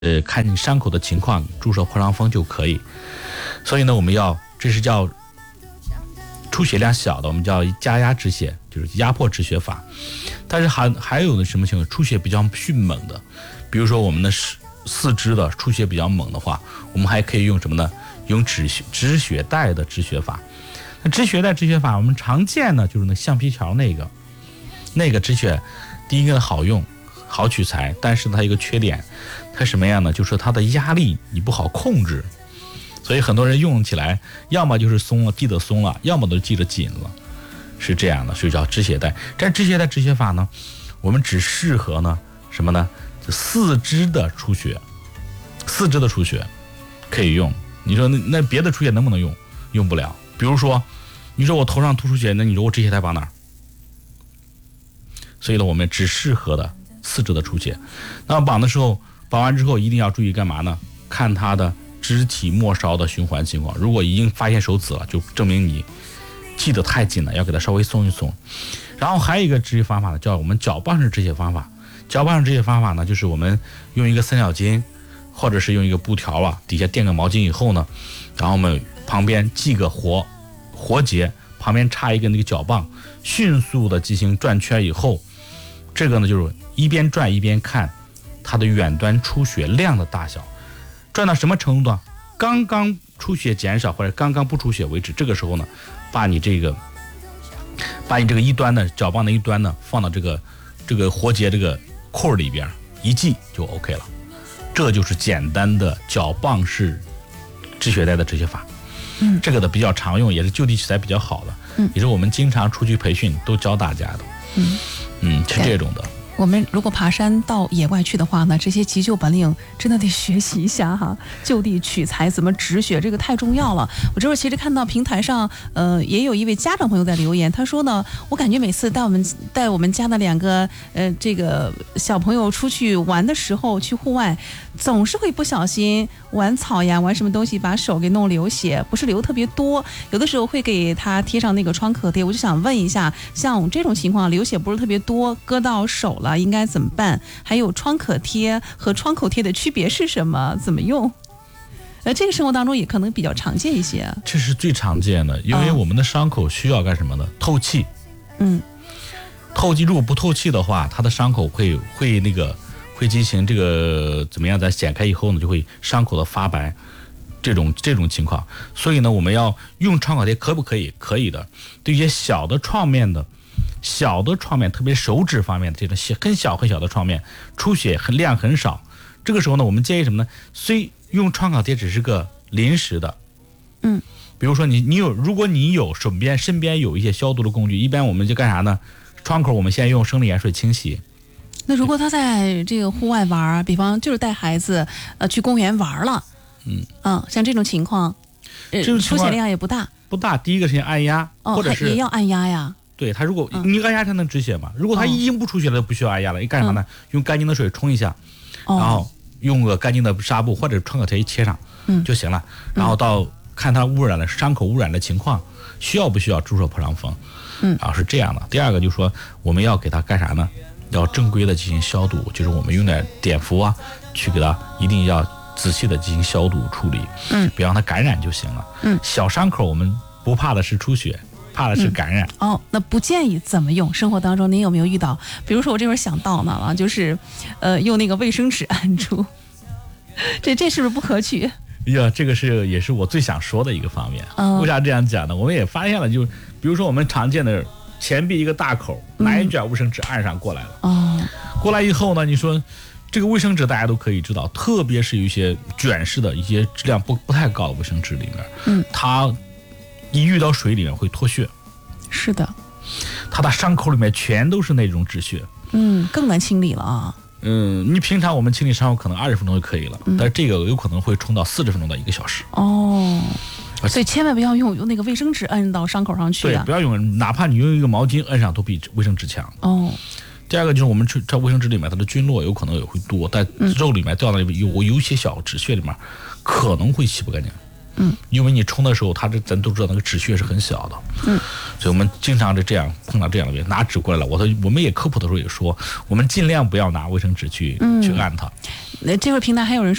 看你伤口的情况注射破伤风就可以。所以呢，我们这是叫出血量小的，我们叫加压止血，就是压迫止血法。但是还有的什么情况，出血比较迅猛的，比如说我们的四肢的出血比较猛的话，我们还可以用什么呢？用止血带的止血法。那止血带止血法我们常见呢，就是那橡皮条那个止血，第一个好用好取材，但是它一个缺点，它什么样呢？就是它的压力你不好控制，所以很多人用起来要么就是松了，系得松了，要么都系得紧了，是这样的，所以叫止血带。这止血带止血法呢，我们只适合呢什么呢？四肢的出血可以用。你说那别的出血能不能用？用不了。比如说，你说我头上突出血，那你说我止血带绑哪儿？所以呢，我们只适合的四肢的出血。那么绑完之后一定要注意干嘛呢？看它的肢体末梢的循环情况。如果已经发现手指了，就证明你系得太紧了，要给它稍微松一松。然后还有一个止血方法呢，叫我们绞棒式止血方法。绞棒式止血方法呢，就是我们用一个三角巾，或者是用一个布条啊，底下垫个毛巾以后呢，然后我们旁边系个活结，旁边插一个那个绞棒，迅速的进行转圈以后，这个呢就是一边转一边看它的远端出血量的大小，转到什么程度呢？刚刚出血减少或者刚刚不出血为止。这个时候呢，把你这个一端的绞棒的一端呢放到这个活结这个扣里边一系就 OK 了。这就是简单的绞棒式止血带的止血法。这个的比较常用，也是就地取材比较好的，也是我们经常出去培训都教大家的。是这种的。 我们如果爬山到野外去的话呢，这些急救本领真的得学习一下哈，就地取材，怎么止血，这个太重要了。我这会儿其实看到平台上，也有一位家长朋友在留言，他说呢，我感觉每次带我们家的两个这个小朋友出去玩的时候，去户外，总是会不小心玩草呀，玩什么东西把手给弄流血，不是流特别多，有的时候会给他贴上那个创可贴。我就想问一下，像这种情况流血不是特别多，割到手了应该怎么办？还有创可贴和创口贴的区别是什么？怎么用？这个生活当中也可能比较常见一些。 这是最常见的，因为我们的伤口需要干什么呢？透气。透气，如果不透气的话，它的伤口会进行这个怎么样？在剪开以后呢，就会伤口的发白，这种情况。所以呢，我们要用创可贴，可不可以？可以的。对一些小的创面，特别手指方面的这种很小的创面，出血量很少，这个时候呢，我们建议什么呢？虽用创可贴只是个临时的，比如说如果你有身边有一些消毒的工具，一般我们就干啥呢？创口我们先用生理盐水清洗。 那如果他在这个户外玩，比方就是带孩子去公园玩了，像这种情况，出血量也不大。第一个是先按压，或者是也要按压呀。 对，他如果你按压才能止血嘛。如果他已经不出血了，就不需要按压了。你干啥呢？用干净的水冲一下，然后用个干净的纱布或者创可贴贴上就行了。然后到看他伤口污染的情况，需要不需要注射破伤风？是这样的。第二个就是说，我们要给他干啥呢？要正规的进行消毒，就是我们用点碘伏啊，去给他一定要仔细的进行消毒处理，别让它感染就行了。小伤口我们不怕的是出血，怕的是感染。 那不建议怎么用？生活当中您有没有遇到？比如说我这会儿想到呢就是用那个卫生纸按住，这是不是不可取？ 这个也是我最想说的一个方面。为啥这样讲呢？我们也发现了，就比如说我们常见的前臂一个大口，拿一卷卫生纸按上过来了。过来以后呢，你说这个卫生纸大家都可以知道，特别是有一些卷式的一些质量不太高的卫生纸里面，它一遇到水里面会脱屑。 是的， 它的伤口里面全都是那种止血。 更难清理了啊。 你平常我们清理伤口可能20分钟就可以了，但是这个有可能会冲到40分钟到1个小时。 所以千万不要用那个卫生纸摁到伤口上去。 对，不要用，哪怕你用一个毛巾摁上都比卫生纸强。第二个就是我们这卫生纸里面它的菌落有可能也会多，在肉里面掉到里面有一些小止血里面可能会洗不干净。因为你冲的时候，咱都知道那个止血是很小的。所以我们经常是这样碰到这样的问题，拿纸过来了。我们也科普的时候也说，我们尽量不要拿卫生纸去按它。 这会儿平台还有人